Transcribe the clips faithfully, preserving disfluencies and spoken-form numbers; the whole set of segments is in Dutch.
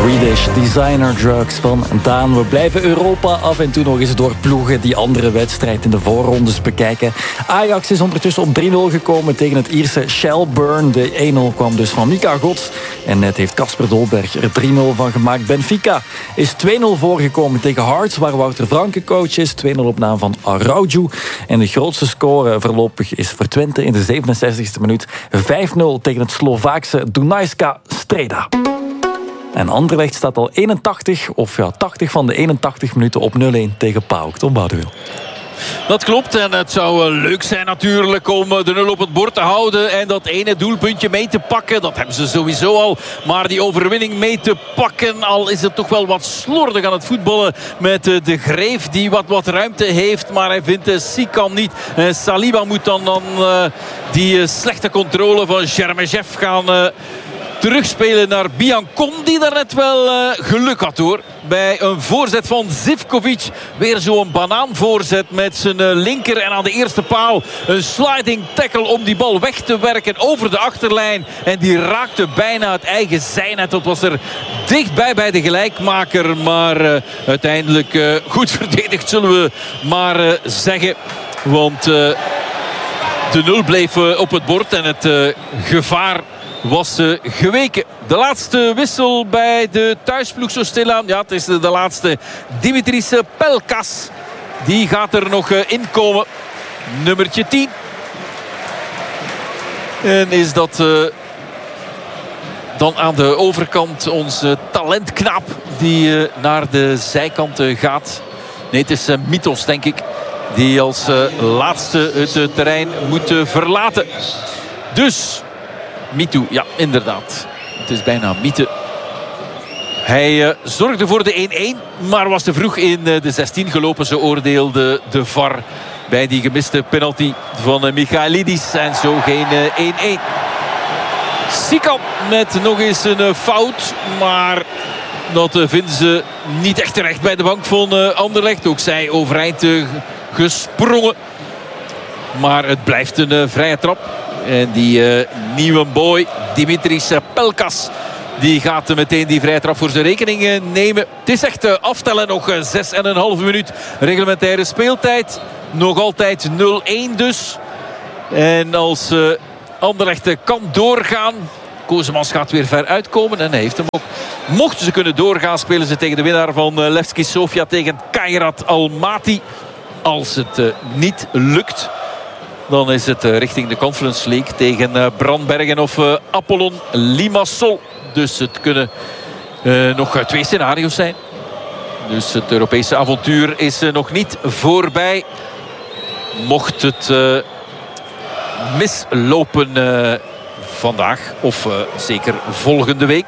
Swedish Designer Drugs van Daan. We blijven Europa af en toe nog eens door ploegen die andere wedstrijd in de voorrondes bekijken. Ajax is ondertussen op drie nul gekomen tegen het Ierse Shelburne. De één nul kwam dus van Mika Gods. En net heeft Kasper Dolberg er drie nul van gemaakt. Benfica is twee nul voorgekomen tegen Hearts, waar Wouter Franke coach is. twee nul op naam van Araujo. En de grootste score voorlopig is voor Twente in de zevenenzestigste minuut. vijf nul tegen het Slovaakse Dunajska Streda. En Anderlecht staat al eenentachtig, of ja, tachtig van de eenentachtig minuten op nul een tegen PAOK. Tom Boudewil. Dat klopt en het zou leuk zijn natuurlijk om de nul op het bord te houden en dat ene doelpuntje mee te pakken. Dat hebben ze sowieso al, maar die overwinning mee te pakken, al is het toch wel wat slordig aan het voetballen met de Greef die wat, wat ruimte heeft, maar hij vindt Sikan niet. Saliba moet dan, dan uh, die slechte controle van Jermejev gaan uh, terugspelen naar Biancon, die daar net wel uh, geluk had hoor. Bij een voorzet van Zivkovic. Weer zo'n banaanvoorzet met zijn uh, linker. En aan de eerste paal een sliding tackle om die bal weg te werken over de achterlijn. En die raakte bijna het eigen zijnet. Dat was er dichtbij bij de gelijkmaker. Maar uh, uiteindelijk uh, goed verdedigd zullen we maar uh, zeggen. Want uh, de nul bleef uh, op het bord. En het uh, gevaar was uh, geweken. De laatste wissel bij de thuisploeg zo stilaan. Ja, het is de, de laatste. Dimitris Pelkas. Die gaat er nog uh, in komen. Nummertje tien. En is dat uh, dan aan de overkant onze talentknaap die uh, naar de zijkant uh, gaat. Nee, het is uh, Mythos, denk ik. Die als uh, laatste het uh, terrein moet uh, verlaten. Dus Mitu, ja, inderdaad. Het is bijna Miete. Hij uh, zorgde voor de één-één, maar was te vroeg in uh, de zestien gelopen. Zo oordeelde de V A R bij die gemiste penalty van uh, Michailidis. En zo geen één-één. Uh, Sikan met nog eens een uh, fout. Maar dat uh, vinden ze niet echt terecht bij de bank van uh, Anderlecht. Ook zij overeind uh, gesprongen. Maar het blijft een uh, vrije trap. En die uh, nieuwe boy, Dimitris Pelkas, die gaat meteen die vrije trap voor zijn rekening uh, nemen. Het is echt uh, aftellen, nog uh, zes en een halve minuut reglementaire speeltijd. Nog altijd nul-één dus. En als uh, Anderlecht uh, kan doorgaan, Kozemans gaat weer ver uitkomen en hij heeft hem ook. Mochten ze kunnen doorgaan, spelen ze tegen de winnaar van uh, Levski Sofia tegen Kairat Almaty. Als het uh, niet lukt, dan is het richting de Conference League tegen Brandbergen of Apollon Limassol. Dus het kunnen uh, nog twee scenario's zijn. Dus het Europese avontuur is uh, nog niet voorbij. Mocht het uh, mislopen uh, vandaag of uh, zeker volgende week.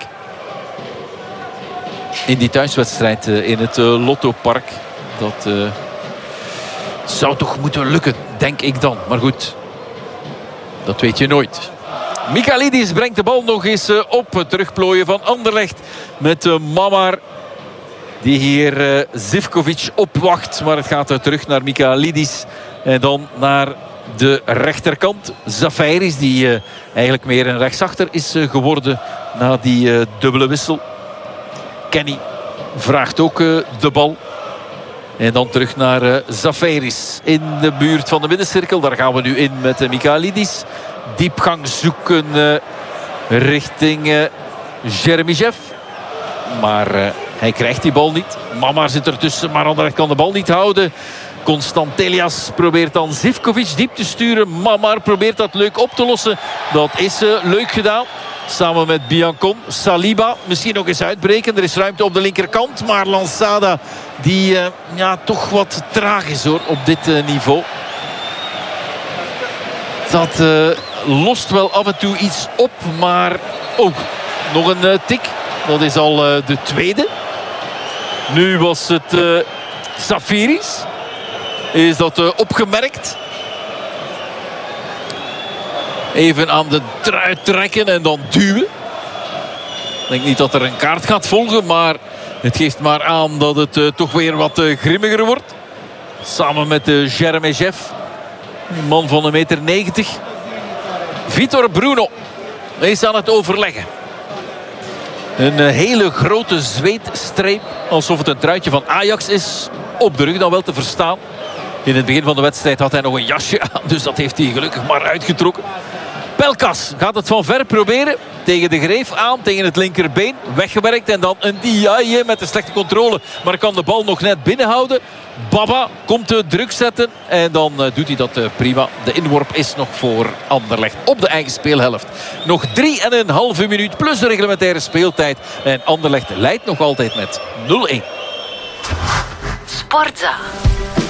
In die thuiswedstrijd uh, in het uh, Lottopark. Dat Uh, zou toch moeten lukken, denk ik dan. Maar goed, dat weet je nooit. Michailidis brengt de bal nog eens op. Het terugplooien van Anderlecht met Mamar, die hier Zivkovic opwacht. Maar het gaat terug naar Michailidis. En dan naar de rechterkant. Zafiris, die eigenlijk meer een rechtsachter is geworden na die dubbele wissel. Kenny vraagt ook de bal. En dan terug naar uh, Zafiris in de buurt van de middencirkel. Daar gaan we nu in met uh, Michailidis. Diepgang zoeken uh, richting uh, Jeremijev. Maar uh, hij krijgt die bal niet. Mamar zit ertussen, maar Anderlecht kan de bal niet houden. Constantelias probeert dan Zivkovic diep te sturen. Mamar probeert dat leuk op te lossen. Dat is uh, leuk gedaan. Samen met Biancon. Saliba misschien nog eens uitbreken. Er is ruimte op de linkerkant. Maar Lansada die uh, ja, toch wat traag is hoor op dit uh, niveau. Dat uh, lost wel af en toe iets op. Maar ook oh, nog een uh, tik. Dat is al uh, de tweede. Nu was het uh, Zafiris. Is dat uh, opgemerkt. Even aan de trui trekken en dan duwen. Ik denk niet dat er een kaart gaat volgen. Maar het geeft maar aan dat het uh, toch weer wat uh, grimmiger wordt. Samen met uh, Jeremijev. Een man van een meter negentig. Vitor Bruno is aan het overleggen. Een hele grote zweetstreep. Alsof het een truitje van Ajax is. Op de rug dan wel te verstaan. In het begin van de wedstrijd had hij nog een jasje aan. Dus dat heeft hij gelukkig maar uitgetrokken. Pelkas gaat het van ver proberen. Tegen de greef aan, tegen het linkerbeen. Weggewerkt en dan een Diaye met een slechte controle. Maar kan de bal nog net binnenhouden. Baba komt te druk zetten. En dan uh, doet hij dat uh, prima. De inworp is nog voor Anderlecht op de eigen speelhelft. Nog drie en een halve minuut plus de reglementaire speeltijd. En Anderlecht leidt nog altijd met nul-een. Sportza.